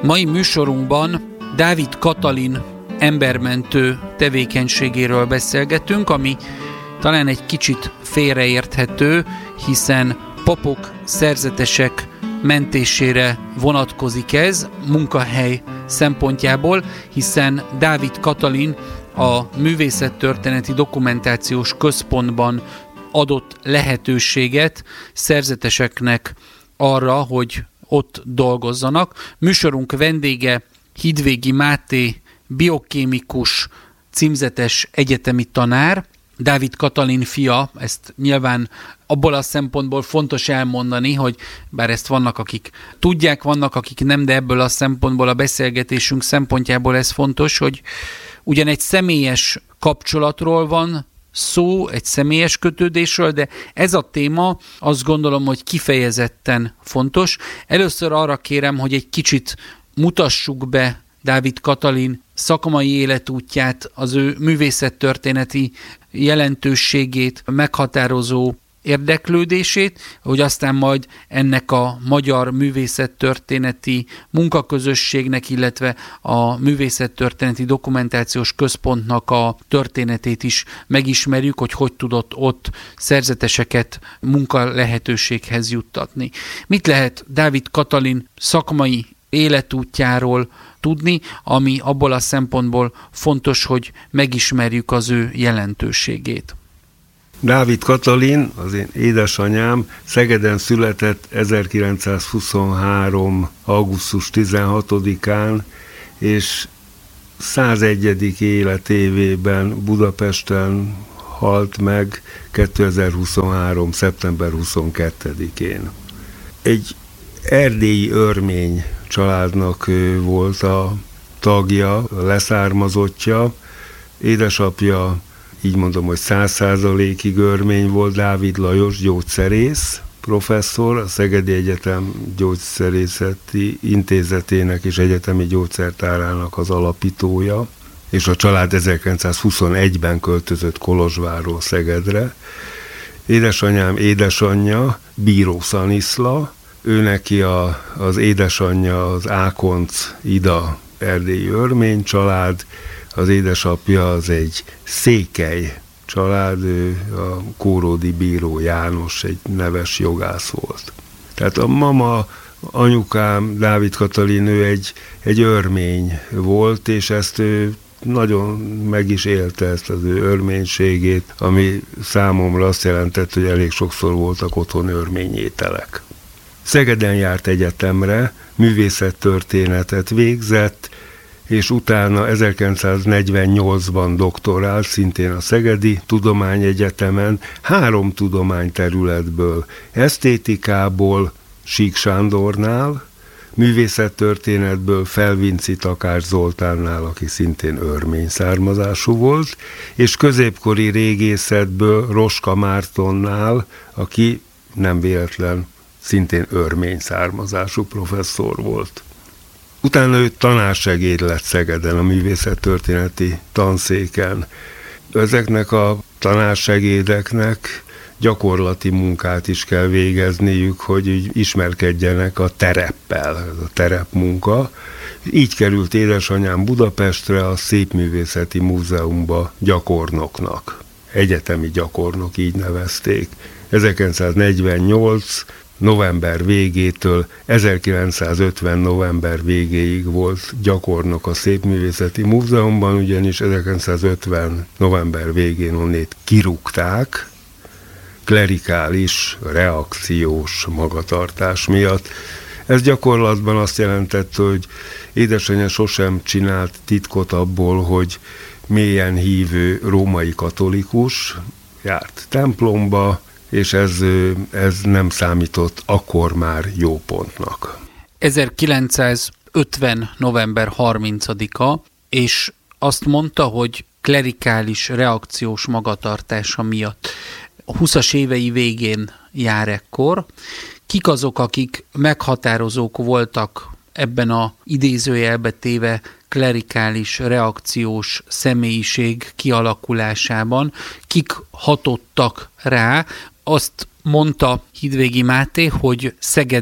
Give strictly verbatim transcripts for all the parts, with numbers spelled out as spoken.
Mai műsorunkban Dávid Katalin embermentő tevékenységéről beszélgetünk, ami talán egy kicsit félreérthető, hiszen papok, szerzetesek mentésére vonatkozik ez munkahely szempontjából, hiszen Dávid Katalin a Művészettörténeti Dokumentációs Központban adott lehetőséget szerzeteseknek arra, hogy ott dolgozzanak. Műsorunk vendége Hidvégi Máté, biokémikus, címzetes egyetemi tanár, Dávid Katalin fia. Ezt nyilván abból a szempontból fontos elmondani, hogy bár ezt vannak, akik tudják, vannak, akik nem, de ebből a szempontból, a beszélgetésünk szempontjából ez fontos, hogy ugyan egy személyes kapcsolatról van szó, egy személyes kötődésről, de ez a téma azt gondolom, hogy kifejezetten fontos. Először arra kérem, hogy egy kicsit mutassuk be Dávid Katalin szakmai életútját, az ő művészettörténeti jelentőségét, meghatározó érdeklődését, hogy aztán majd ennek a magyar művészettörténeti munkaközösségnek, illetve a Művészettörténeti Dokumentációs Központnak a történetét is megismerjük, hogy hogy tudott ott szerzeteseket munka lehetőséghez juttatni. Mit lehet Dávid Katalin szakmai életútjáról tudni, ami abból a szempontból fontos, hogy megismerjük az ő jelentőségét? Dávid Katalin, az én édesanyám, Szegeden született ezerkilencszázhuszonhárom. augusztus tizenhatodikán, és százegyedik életévében Budapesten halt meg kétezer-huszonhárom. szeptember huszonkettedikén. Egy erdélyi örmény családnak volt a tagja, a leszármazottja. Édesapja, így mondom, hogy száz százalékig örmény volt, Dávid Lajos gyógyszerész, professzor, a Szegedi Egyetem Gyógyszerészeti Intézetének és Egyetemi Gyógyszertárának az alapítója, és a család ezerkilencszázhuszonegyben költözött Kolozsvárról Szegedre. Édesanyám édesanyja Bíró Szaniszla, ő neki a, az édesanyja az Ákonc Ida erdélyi örmény család, az édesapja az egy székely család, ő a Kóródi Bíró János, egy neves jogász volt. Tehát a mama, anyukám, Dávid Katalin, ő egy, egy örmény volt, és ezt ő nagyon meg is élte, ezt az ő örménységét, ami számomra azt jelentett, hogy elég sokszor voltak otthon örmény ételek. Szegeden járt egyetemre, művészettörténetet végzett, és utána ezerkilencszáznegyvennyolcban doktorált, szintén a Szegedi Tudományegyetemen, három tudományterületből, esztétikából Sík Sándornál, művészettörténetből Felvinci Takács Zoltánnál, aki szintén örmény származású volt, és középkori régészetből Roska Mártonnál, aki nem véletlen szintén örmény származású professzor volt. Utána ő tanársegéd lett Szegeden, a művészettörténeti tanszéken. Ezeknek a tanársegédeknek gyakorlati munkát is kell végezniük, hogy így ismerkedjenek a tereppel, ez a terepmunka. Így került édesanyám Budapestre, a Szépművészeti Múzeumba gyakornoknak. Egyetemi gyakornok, így nevezték. ezerkilencszáznegyvennyolc. november végétől ezerkilencszázötven. november végéig volt gyakornok a Szépművészeti Múzeumban, ugyanis ezerkilencszázötven. november végén onnét kirúgták, klerikális, reakciós magatartás miatt. Ez gyakorlatban azt jelentette, hogy édesanyja sosem csinált titkot abból, hogy mélyen hívő római katolikus, járt templomba, és ez, ez nem számított akkor már jó pontnak. ezerkilencszázötven. november harmincadika, és azt mondta, hogy klerikális, reakciós magatartása miatt. A huszas évei végén jár ekkor. Kik azok, akik meghatározók voltak ebben a idézőjelbe téve klerikális, reakciós személyiség kialakulásában? Kik hatottak rá? Azt mondta Hidvégi Máté, hogy Szegeden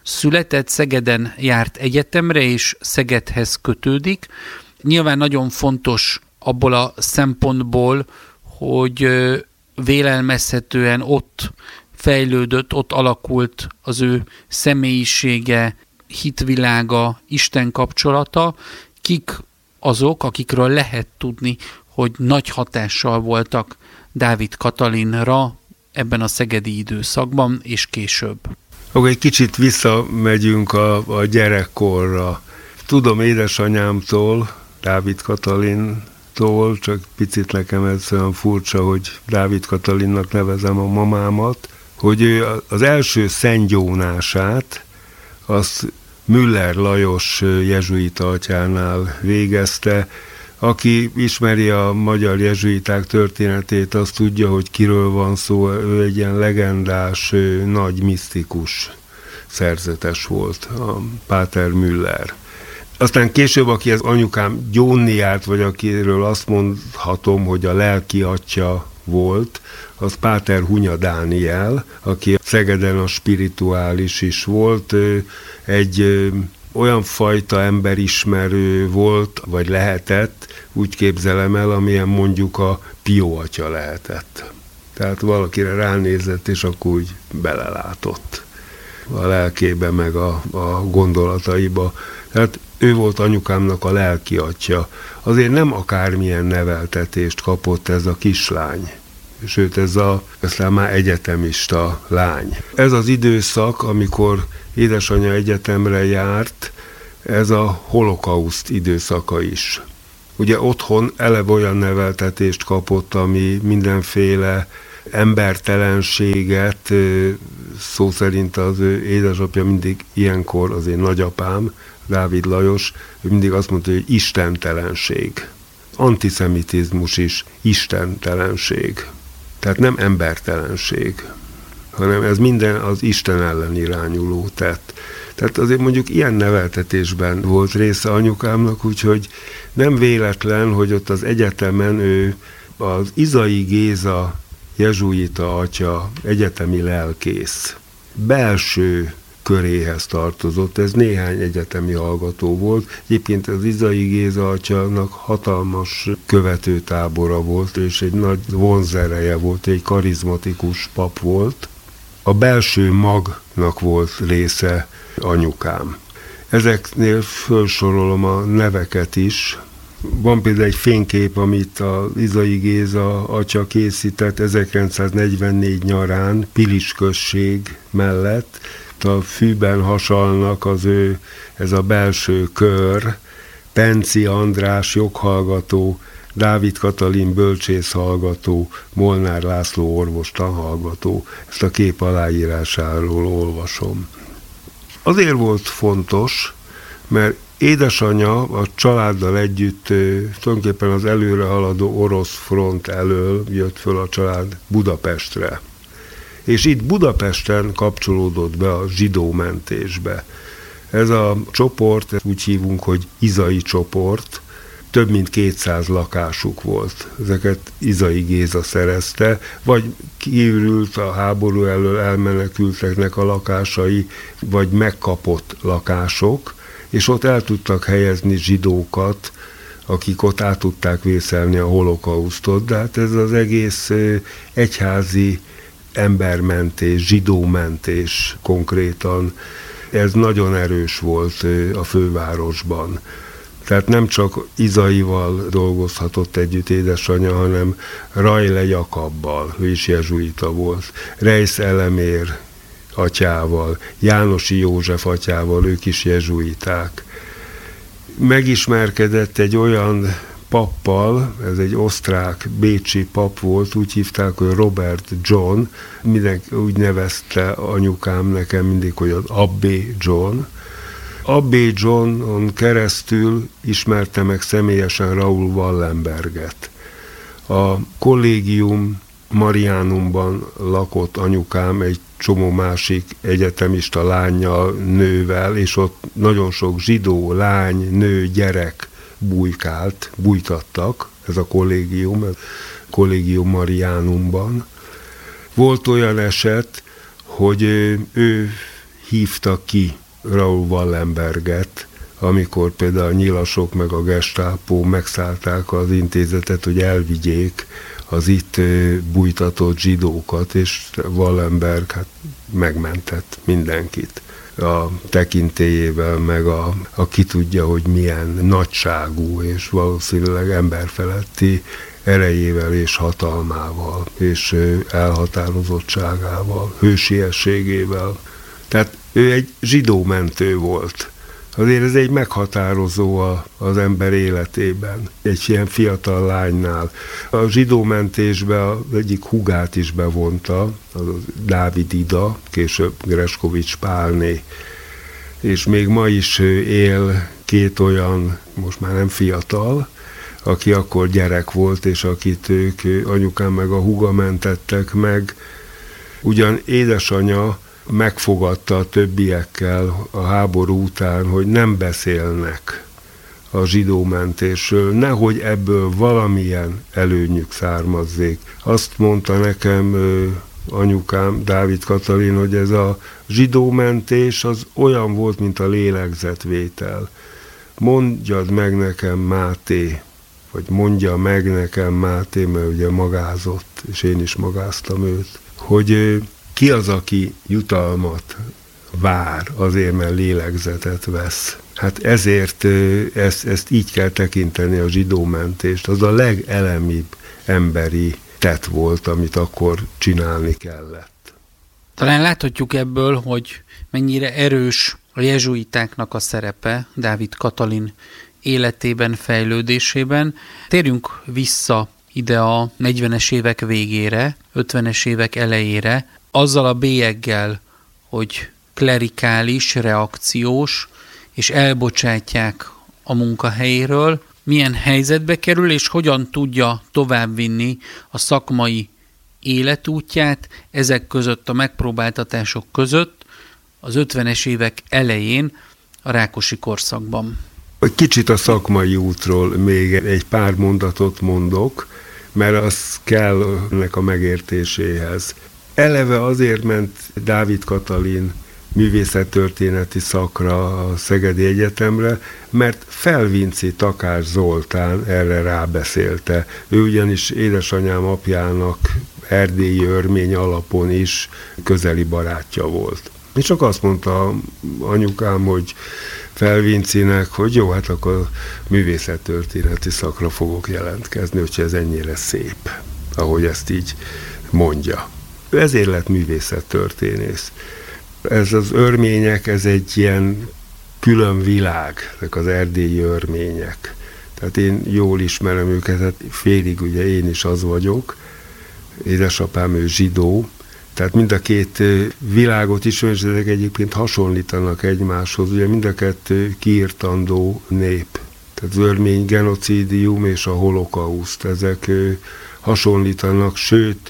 született, Szegeden járt egyetemre, és Szegedhez kötődik. Nyilván nagyon fontos abból a szempontból, hogy vélelmezhetően ott fejlődött, ott alakult az ő személyisége, hitvilága, Isten kapcsolata. Kik azok, akikről lehet tudni, hogy nagy hatással voltak Dávid Katalinra ebben a szegedi időszakban, és később? Akkor egy kicsit visszamegyünk a, a gyerekkorra. Tudom édesanyámtól, Dávid Katalintól, csak picit nekem ez olyan furcsa, hogy Dávid Katalinnak nevezem a mamámat, hogy ő az első szentgyónását azt Müller Lajos jezsuita atyánál végezte. Aki ismeri a magyar jezsuiták történetét, az tudja, hogy kiről van szó. Ő egy ilyen legendás, nagy misztikus szerzetes volt, a Páter Müller. Aztán később, aki az anyukám gyónni járt, vagy akiről azt mondhatom, hogy a lelki atya volt, az Páter Hunya Dániel, aki Szegeden a spirituális is volt, egy olyan fajta emberismerő volt, vagy lehetett, úgy képzelem el, amilyen mondjuk a Pió atya lehetett. Tehát valakire ránézett, és akkor úgy belelátott a lelkébe, meg a, a gondolataiba. Tehát ő volt anyukámnak a lelki atya. Azért nem akármilyen neveltetést kapott ez a kislány. Sőt, ez a aztán már egyetemista lány. Ez az időszak, amikor édesanyja egyetemre járt, ez a holokauszt időszaka is. Ugye otthon eleve olyan neveltetést kapott, ami mindenféle embertelenséget, szó szerint az ő édesapja mindig ilyenkor, az én nagyapám, Dávid Lajos, ő mindig azt mondta, hogy istentelenség. Antiszemitizmus is istentelenség. Tehát nem embertelenség, hanem ez minden az Isten ellen irányuló tett. Tehát azért mondjuk ilyen neveltetésben volt része anyukámnak, úgyhogy nem véletlen, hogy ott az egyetemen ő az Izai Géza jezsuita atya egyetemi lelkész belső köréhez tartozott, ez néhány egyetemi hallgató volt. Egyébként az Izai Géza atyanak hatalmas követőtábora volt, és egy nagy vonzereje volt, egy karizmatikus pap volt. A belső magnak volt része anyukám. Ezeknél felsorolom a neveket is. Van például egy fénykép, amit az Izai Géza atya készített ezerkilencszáznegyvennégy nyarán Pilis község mellett. A fűben hasalnak az ő, ez a belső kör, Penci András joghallgató, Dávid Katalin bölcsészhallgató, Molnár László orvostanhallgató. Ezt a kép aláírásáról olvasom. Azért volt fontos, mert édesanyja a családdal együtt tulajdonképpen az előre haladó orosz front elől jött föl a család Budapestre. És itt Budapesten kapcsolódott be a zsidó mentésbe. Ez a csoport, úgy hívunk, hogy Izai csoport, több mint kétszáz lakásuk volt. Ezeket Izai Géza szerezte, vagy kiürült a háború elől elmenekülteknek a lakásai, vagy megkapott lakások, és ott el tudtak helyezni zsidókat, akik ott át tudták vészelni a holokausztot. De hát ez az egész egyházi embermentés, zsidómentés konkrétan, ez nagyon erős volt a fővárosban. Tehát nem csak Izaival dolgozhatott együtt édesanyja, hanem Rajle Jakabbal, ő is jezsuita volt, Reisz Elemér atyával, Jánosi József atyával, ők is jezsuiták. Megismerkedett egy olyan pappal, ez egy osztrák bécsi pap volt, úgy hívták, hogy Robert John, mindenki úgy nevezte anyukám nekem mindig, hogy az Abbé John. Abbé Johnon keresztül ismerte meg személyesen Raoul Wallenberget. A Collegium Marianumban lakott anyukám egy csomó másik egyetemista lánnyal, nővel, és ott nagyon sok zsidó, lány, nő, gyerek bujkált, bújtattak, ez a kollégium, a Collegium Marianumban. Volt olyan eset, hogy ő, ő hívta ki Raoul Wallenberget, amikor például a nyilasok meg a Gestapo megszállták az intézetet, hogy elvigyék az itt bújtatott zsidókat, és Wallenberg hát megmentett mindenkit a tekintélyével, meg a, a ki tudja, hogy milyen nagyságú és valószínűleg emberfeletti erejével és hatalmával, és elhatározottságával, hősiességével. Tehát ő egy zsidó mentő volt. Azért ez egy meghatározó a, az ember életében, egy ilyen fiatal lánynál. A zsidó mentésbe az egyik húgát is bevonta, a Dávid Ida, később Greskovics Pálné, és még ma is él két olyan, most már nem fiatal, aki akkor gyerek volt, és akit ők, anyukám meg a húga mentettek meg. Ugyan édesanyja megfogadta a többiekkel a háború után, hogy nem beszélnek a zsidó mentésről, nehogy ebből valamilyen előnyük származzék. Azt mondta nekem anyukám, Dávid Katalin, hogy ez a zsidó mentés az olyan volt, mint a lélegzetvétel. Mondjad meg nekem, Máté, vagy mondja meg nekem, Máté, mert ugye magázott, és én is magáztam őt, hogy ki az, aki jutalmat vár azért, mert lélegzetet vesz. Hát ezért ezt, ezt így kell tekinteni a zsidó mentést. Az a legelemibb emberi tett volt, amit akkor csinálni kellett. Talán láthatjuk ebből, hogy mennyire erős a jezsuitáknak a szerepe Dávid Katalin életében, fejlődésében. Térjünk vissza ide a negyvenes évek végére, ötvenes évek elejére, azzal a bélyeggel, hogy klerikális, reakciós, és elbocsátják a munkahelyéről, milyen helyzetbe kerül, és hogyan tudja továbbvinni a szakmai életútját ezek között, a megpróbáltatások között az ötvenes évek elején a Rákosi korszakban. Egy kicsit a szakmai útról még egy pár mondatot mondok, mert az kell ennek a megértéséhez. Eleve azért ment Dávid Katalin művészettörténeti szakra a Szegedi Egyetemre, mert Felvinci Takács Zoltán erre rábeszélte. Ő ugyanis édesanyám apjának erdélyi örmény alapon is közeli barátja volt. És csak azt mondta anyukám, hogy Felvincinek, hogy jó, hát akkor művészettörténeti szakra fogok jelentkezni, hogyha ez ennyire szép, ahogy ezt így mondja. Ezért lett művészettörténész. Ez az örmények, ez egy ilyen külön világ, ezek az erdélyi örmények. Tehát én jól ismerem őket, hát félig ugye én is az vagyok, édesapám ő zsidó, tehát mind a két világot is, és ezek egyébként hasonlítanak egymáshoz, ugye mind a kettő kiirtandó nép. Tehát az örmény genocidium és a holokauszt, ezek hasonlítanak, sőt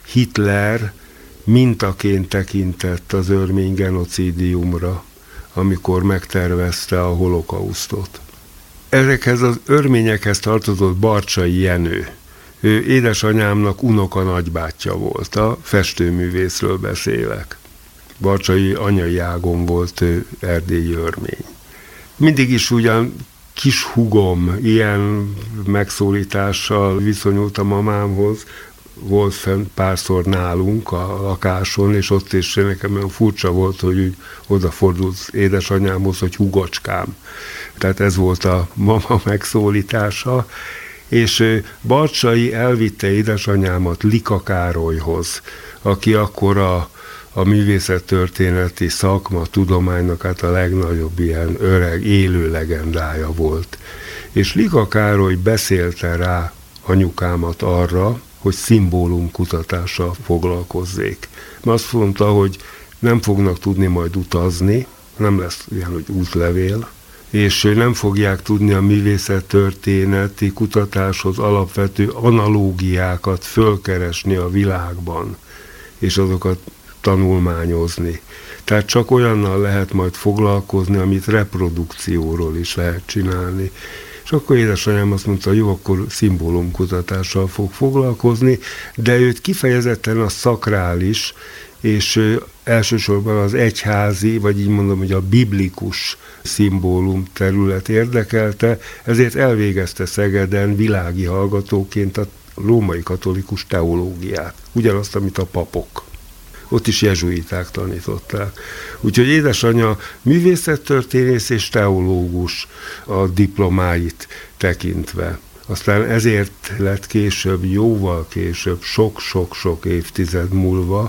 Hitler mintaként tekintett az örmény genocidiumra, amikor megtervezte a holokausztot. Ezekhez az örményekhez tartozott Barcsay Jenő. Ő édesanyámnak unoka nagybátyja volt, a festőművészről beszélek. Barcsay anyai ágon volt erdélyi örmény. Mindig is ugyan kis hugom ilyen megszólítással viszonyult a mamámhoz, volt fent párszor nálunk a lakáson, és ott is nekem olyan furcsa volt, hogy úgy odafordult édesanyámhoz, hogy hugocskám. Tehát ez volt a mama megszólítása, és Barcsay elvitte édesanyámat Lika Károlyhoz, aki akkor a, a művészettörténeti szakma tudománynak hát a legnagyobb ilyen öreg, élő legendája volt. És Lika Károly beszélte rá anyukámat arra, hogy szimbólumkutatással foglalkozzék. Mert azt mondta, hogy nem fognak tudni majd utazni, nem lesz ilyen, hogy útlevél, és nem fogják tudni a művészettörténeti kutatáshoz alapvető analógiákat fölkeresni a világban, és azokat tanulmányozni. Tehát csak olyannal lehet majd foglalkozni, amit reprodukcióról is lehet csinálni. És akkor édesanyám azt mondta, jó, akkor szimbólumkutatással fog foglalkozni, de őt kifejezetten a szakrális és elsősorban az egyházi, vagy így mondom, hogy a biblikus szimbólum terület érdekelte, ezért elvégezte Szegeden világi hallgatóként a római katolikus teológiát. Ugyanazt, amit a papok. Ott is jezsuiták tanították. Úgyhogy édesanyja művészettörténész és teológus a diplomáit tekintve. Aztán ezért lett később, jóval később, sok-sok-sok évtized múlva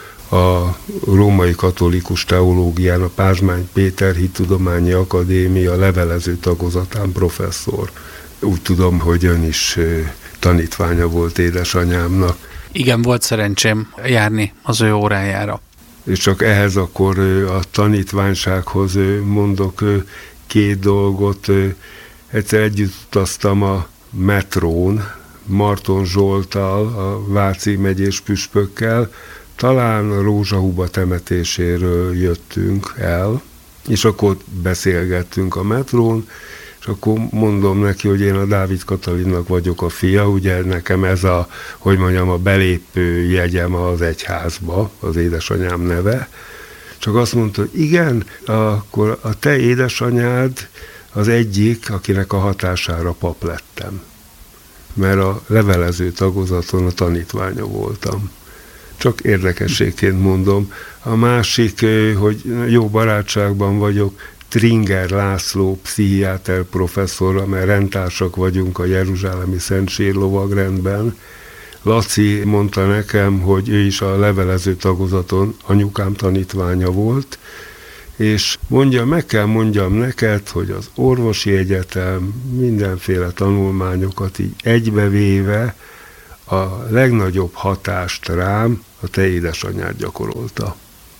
a római katolikus teológián, a Pázmány Péter Hittudományi Akadémia levelező tagozatán professzor. Úgy tudom, hogy ön is tanítványa volt édesanyámnak. Igen, volt szerencsém járni az ő órájára. És csak ehhez akkor a tanítványsághoz mondok két dolgot. Egyszer együtt utaztam a metrón, Marton Zsolttal, a Váci megyés püspökkel, talán a Rózsahuba temetéséről jöttünk el, és akkor beszélgettünk a metrón, és akkor mondom neki, hogy én a Dávid Katalinnak vagyok a fia, ugye nekem ez a, hogy mondjam, a belépő jegyem az egyházba, az édesanyám neve. Csak azt mondta, hogy igen, akkor a te édesanyád az egyik, akinek a hatására pap lettem. Mert a levelező tagozaton a tanítványa voltam. Csak érdekességként mondom. A másik, hogy jó barátságban vagyok, Tringer László pszichiáter professzorra, mert rendtársak vagyunk a Jeruzsálemi Szentsír lovagrendben. Laci mondta nekem, hogy ő is a levelező tagozaton anyukám tanítványa volt, és mondja, meg kell mondjam neked, hogy az orvosi egyetem mindenféle tanulmányokat így egybevéve a legnagyobb hatást rám a te édesanyád gyakorolta.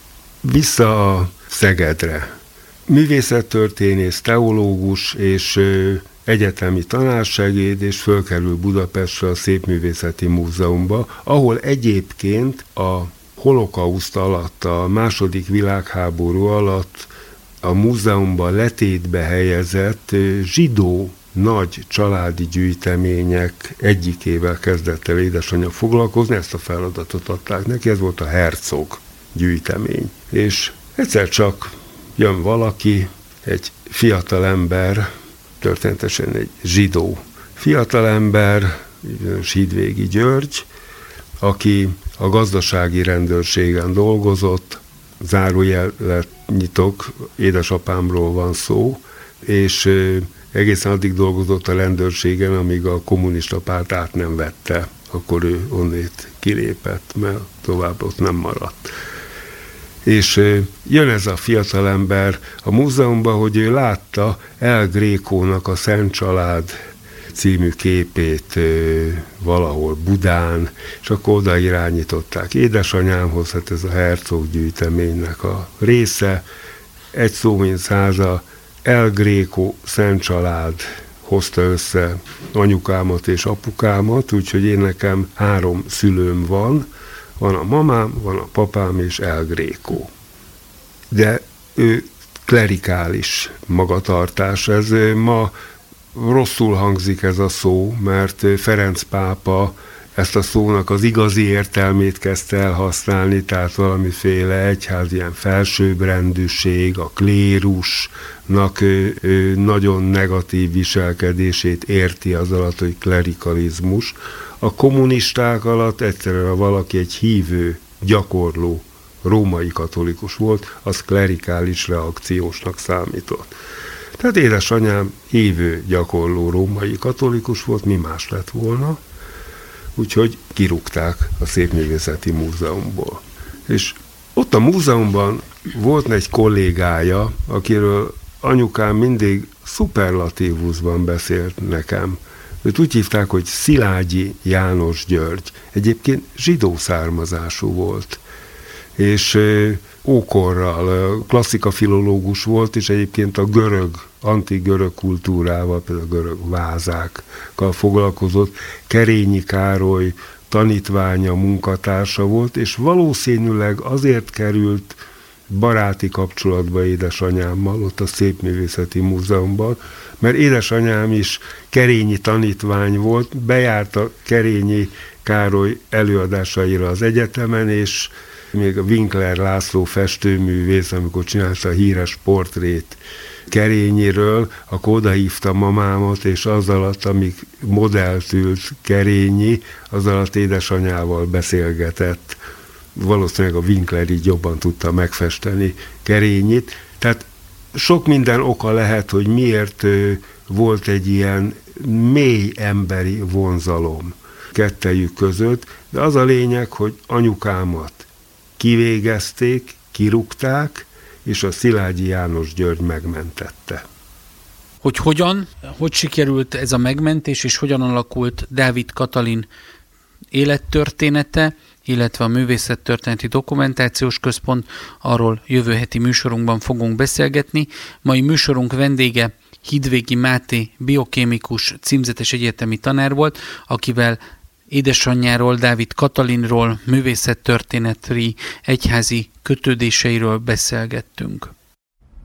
Vissza a Szegedre. Művészettörténész, teológus és egyetemi tanársegéd, és fölkerül Budapestre a Szépművészeti Múzeumba, ahol egyébként a holokauszt alatt, a második világháború alatt a múzeumban letétbe helyezett zsidó nagy családi gyűjtemények egyikével kezdett el édesanyja foglalkozni, ezt a feladatot adták neki, ez volt a Herzog gyűjtemény. És egyszer csak jön valaki, egy fiatal ember, történetesen egy zsidó fiatalember, Hídvégi György, aki a gazdasági rendőrségen dolgozott, zárójelet nyitok, édesapámról van szó, és egészen addig dolgozott a rendőrségen, amíg a kommunista párt át nem vette, akkor ő onnét kilépett, mert tovább ott nem maradt. És jön ez a fiatalember a múzeumba, hogy ő látta El Grécónak a Szent Család című képét valahol Budán, és akkor oda irányították édesanyámhoz, hát ez a Herzog gyűjteménynek a része, egy szó mint száza, El Gréco Szent Család hozta össze anyukámat és apukámat, úgyhogy én nekem három szülőm van, van a mamám, van a papám és El Gréco. De ő klerikális magatartás, ez ma rosszul hangzik ez a szó, mert Ferenc pápa ezt a szónak az igazi értelmét kezdte el használni, tehát valamiféle egyház ilyen felsőbbrendűség, a klérusnak nagyon negatív viselkedését érti az alatt, hogy klerikalizmus. A kommunisták alatt egyszerűen, ha valaki egy hívő, gyakorló római katolikus volt, az klerikális reakciósnak számított. Tehát édesanyám hívő, gyakorló római katolikus volt, mi más lett volna, úgyhogy kirúgták a Szépművészeti Múzeumból. És ott a múzeumban volt egy kollégája, akiről anyukám mindig szuperlatívuszban beszélt nekem. Őt úgy hívták, hogy Szilágyi János György. Egyébként zsidó származású volt. És ókorral klasszikafilológus volt, és egyébként a görög, antigörög kultúrával, például a görög vázákkal foglalkozott. Kerényi Károly tanítványa, munkatársa volt, és valószínűleg azért került baráti kapcsolatba édesanyámmal, ott a Szépművészeti Múzeumban, mert édesanyám is kerényi tanítvány volt, bejárta Kerényi Károly előadásaira az egyetemen, és még a Winkler László festőművész, amikor csinálta a híres portrét Kerényiről, akkor odahívta mamámat, és az alatt, amíg modellt ült Kerényi, az alatt édesanyával beszélgetett. Valószínűleg a Winkler így jobban tudta megfesteni Kerényit. Tehát sok minden oka lehet, hogy miért volt egy ilyen mély emberi vonzalom kettejük között, de az a lényeg, hogy anyukámat kivégezték, kirúgták, és a Szilágyi János György megmentette. Hogy hogyan, hogy sikerült ez a megmentés, és hogyan alakult Dávid Katalin élettörténete, illetve a Művészettörténeti Dokumentációs Központ, arról jövő heti műsorunkban fogunk beszélgetni. Mai műsorunk vendége Hidvégi Máté biokémikus, címzetes egyetemi tanár volt, akivel édesanyjáról, Dávid Katalinról, művészettörténeti egyházi kötődéseiről beszélgettünk.